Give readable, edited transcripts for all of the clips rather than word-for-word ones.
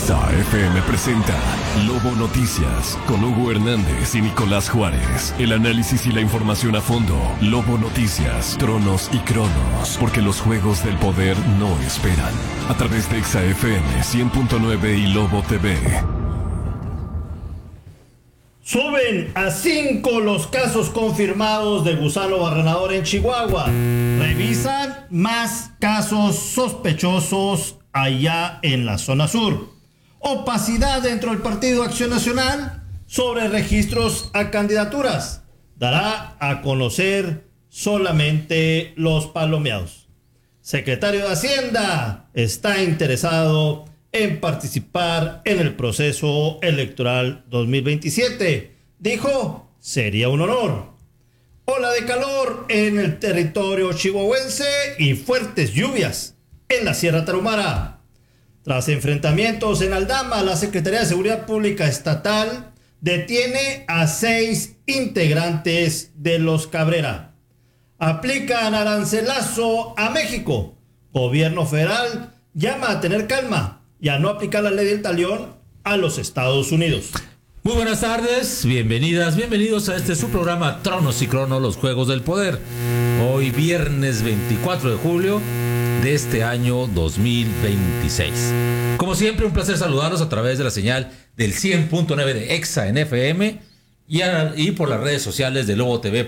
Exa FM presenta Lobo Noticias con Hugo Hernández y Nicolás Juárez. El análisis y la información a fondo. Lobo Noticias, tronos y cronos, porque los juegos del poder no esperan. A través de Exa FM 100.9 y Lobo TV. Suben a 5 los casos confirmados de gusano barrenador en Chihuahua. Revisan más casos sospechosos allá en la zona sur. Opacidad dentro del Partido Acción Nacional sobre registros a candidaturas. Dará a conocer solamente los palomeados. Secretario de Hacienda está interesado en participar en el proceso electoral 2027. Dijo, sería un honor. Ola de calor en el territorio chihuahuense y fuertes lluvias en la Sierra Tarahumara. Tras enfrentamientos en Aldama, la Secretaría de Seguridad Pública Estatal detiene a 6 integrantes de los Cabrera. Aplican arancelazo a México. Gobierno federal llama a tener calma y a no aplicar la ley del talión a los Estados Unidos. Muy buenas tardes, bienvenidas, bienvenidos a este su programa Tronos y Cronos, los Juegos del Poder. Hoy viernes 24 de julio de este año 2026. Como siempre, un placer saludarlos a través de la señal del 100.9 de Exa en FM y por las redes sociales de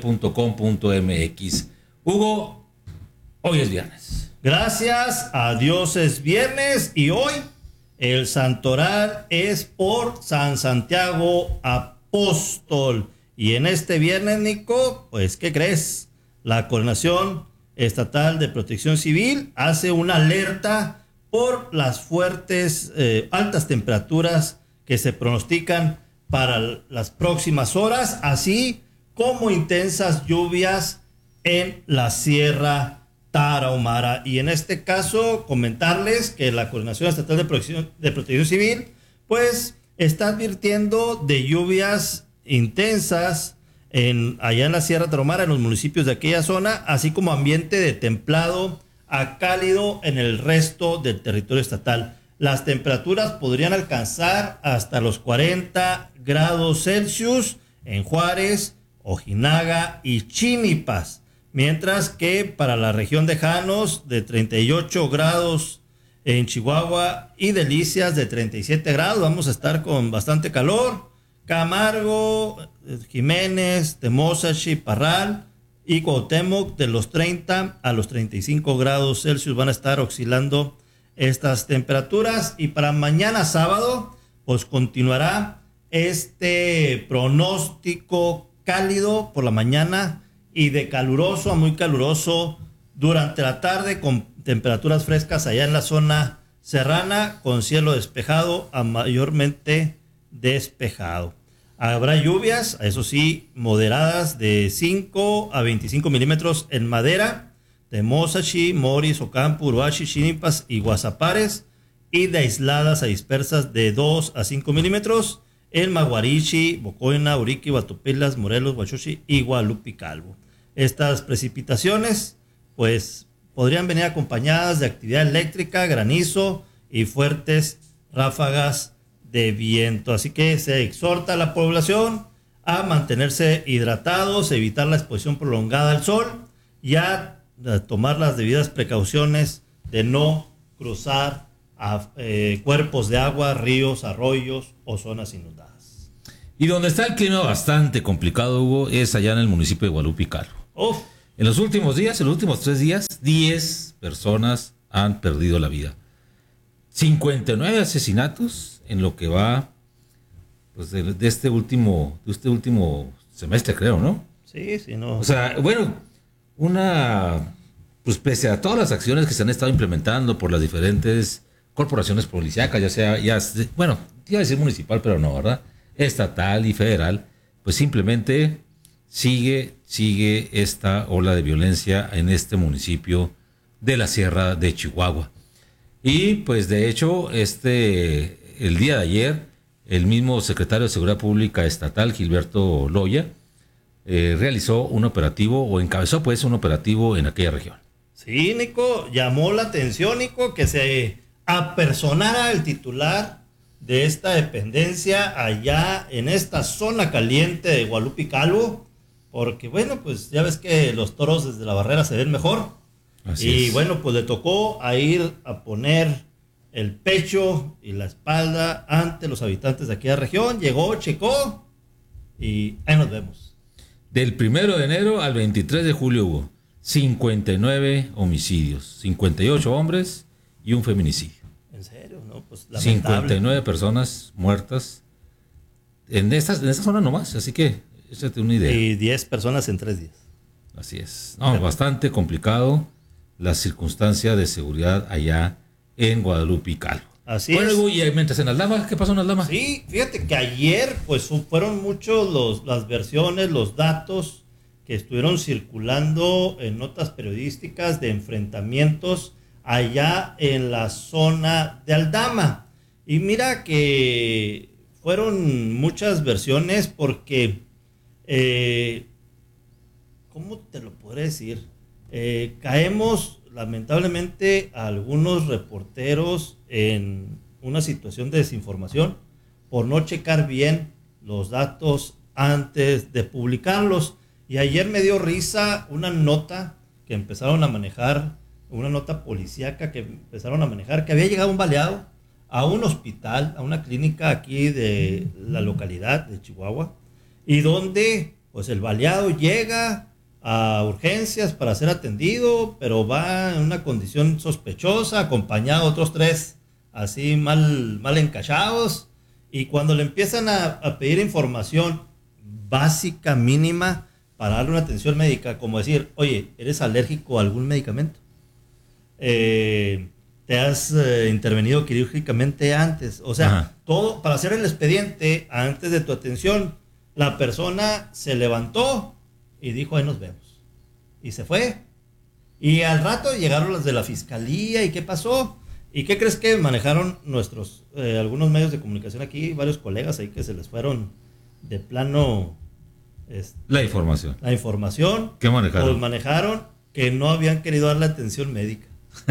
lobotv.com.mx. Hugo, hoy es viernes. Gracias a Dios es viernes y hoy el santoral es por San Santiago Apóstol. Y en este viernes, Nico, pues, ¿qué crees? La Coordinación Estatal de Protección Civil hace una alerta por las fuertes, altas temperaturas que se pronostican para las próximas horas, así como intensas lluvias en la Sierra Tarahumara. Y en este caso, comentarles que la Coordinación Estatal de Protección Civil, pues, está advirtiendo de lluvias intensas allá en la Sierra Tarahumara, en los municipios de aquella zona, así como ambiente de templado a cálido en el resto del territorio estatal. Las temperaturas podrían alcanzar hasta los 40 grados Celsius en Juárez, Ojinaga y Chinipas. Mientras que para la región de Janos, de 38 grados en Chihuahua y Delicias de 37 grados, vamos a estar con bastante calor. Camargo, Jiménez, Temozachi, Parral y Cuauhtémoc, de los 30 a los 35 grados Celsius van a estar oscilando estas temperaturas. Y para mañana sábado, pues continuará este pronóstico cálido por la mañana y de caluroso a muy caluroso durante la tarde, con temperaturas frescas allá en la zona serrana, con cielo despejado a mayormente despejado. Habrá lluvias, eso sí, moderadas de 5 a 25 milímetros en Madera, Temozachi, Moris, Ocampo, Uruachi, Chinipas y Guasapares, y de aisladas a dispersas de 2 a 5 milímetros en Maguarichi, Bocoina, Uriqui, Batopilas, Morelos, Huachochi y Guadalupe Calvo. Estas precipitaciones, pues, podrían venir acompañadas de actividad eléctrica, granizo y fuertes ráfagas de viento. Así que se exhorta a la población a mantenerse hidratados, evitar la exposición prolongada al sol y a tomar las debidas precauciones de no cruzar cuerpos de agua, ríos, arroyos o zonas inundadas. Y donde está el clima bastante complicado, Hugo, es allá en el municipio de Guadalupe Calvo. En los últimos 3 días, 10 personas han perdido la vida. 59 asesinatos en lo que va, pues, de este último semestre, creo, ¿no? Sí, no. O sea, bueno, pues pese a todas las acciones que se han estado implementando por las diferentes corporaciones policíacas, iba a decir municipal, pero no, ¿verdad? Estatal y federal, pues simplemente sigue esta ola de violencia en este municipio de la Sierra de Chihuahua. Y pues de hecho, el día de ayer, el mismo secretario de Seguridad Pública Estatal, Gilberto Loya, realizó un operativo, o encabezó pues un operativo en aquella región. Sí, Nico, llamó la atención, Nico, que se apersonara el titular de esta dependencia allá en esta zona caliente de Guadalupe y Calvo, porque bueno, pues ya ves que los toros desde la barrera se ven mejor. Así es. Bueno, pues le tocó a ir a poner el pecho y la espalda ante los habitantes de aquella región. Llegó, checó y ahí nos vemos. Del 1 de enero al 23 de julio hubo 59 homicidios, 58 hombres y un feminicidio. ¿En serio? No, pues lamentable. 59 personas muertas en esta zona nomás, así que échate una idea. Y 10 personas en 3 días. Así es. No, bastante complicado la circunstancia de seguridad allá en Guadalupe y Calvo. Así es. Y mientras en Aldama, ¿qué pasó en Aldama? Sí, fíjate que ayer pues fueron muchos las versiones, los datos que estuvieron circulando en notas periodísticas de enfrentamientos allá en la zona de Aldama. Y mira que fueron muchas versiones porque, ¿cómo te lo podré decir? Caemos lamentablemente algunos reporteros en una situación de desinformación por no checar bien los datos antes de publicarlos. Y ayer me dio risa una nota que empezaron a manejar, una nota policíaca que empezaron a manejar, que había llegado un baleado a un hospital, a una clínica aquí de la localidad de Chihuahua, y donde pues el baleado llega a urgencias para ser atendido, pero va en una condición sospechosa, acompañado de otros 3 así mal encachados, y cuando le empiezan a pedir información básica, mínima, para darle una atención médica, como decir, oye, ¿eres alérgico a algún medicamento? ¿Te has intervenido quirúrgicamente antes? O sea, ajá, todo para hacer el expediente antes de tu atención. La persona se levantó y dijo, ahí nos vemos. Y se fue. Y al rato llegaron las de la fiscalía. ¿Y qué pasó? ¿Y qué crees que manejaron nuestros, algunos medios de comunicación aquí? Varios colegas ahí que se les fueron de plano... La información. La información. ¿Qué manejaron? Pues manejaron que no habían querido darle atención médica.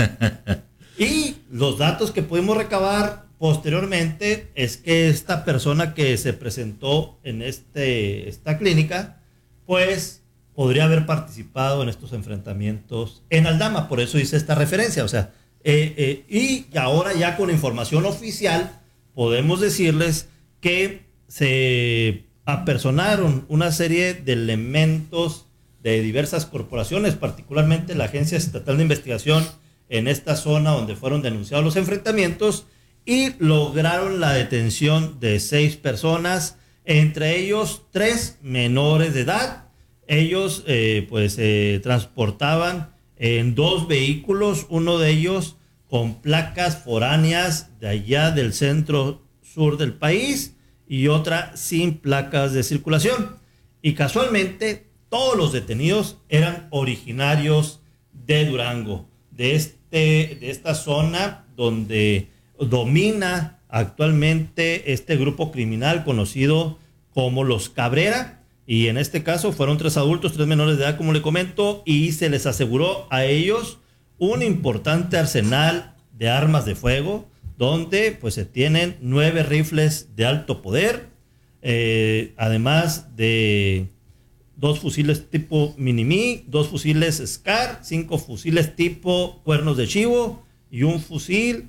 Y los datos que pudimos recabar posteriormente es que esta persona que se presentó en esta clínica, pues podría haber participado en estos enfrentamientos en Aldama, por eso hice esta referencia. O sea, y ahora ya con información oficial podemos decirles que se apersonaron una serie de elementos de diversas corporaciones, particularmente la Agencia Estatal de Investigación en esta zona donde fueron denunciados los enfrentamientos, y lograron la detención de 6 personas, entre ellos 3 menores de edad. Ellos transportaban en 2 vehículos, uno de ellos con placas foráneas de allá del centro sur del país y otra sin placas de circulación. Y casualmente todos los detenidos eran originarios de Durango, de esta zona donde domina actualmente este grupo criminal conocido como los Cabrera. Y en este caso fueron 3 adultos, 3 menores de edad, como le comento, y se les aseguró a ellos un importante arsenal de armas de fuego, donde pues se tienen 9 rifles de alto poder, además de 2 fusiles tipo Minimi, 2 fusiles SCAR, 5 fusiles tipo cuernos de chivo y un fusil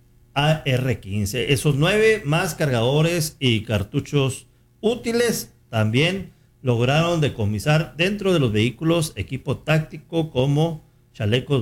AR-15. Esos 9 más cargadores y cartuchos útiles. También lograron decomisar dentro de los vehículos equipo táctico como chalecos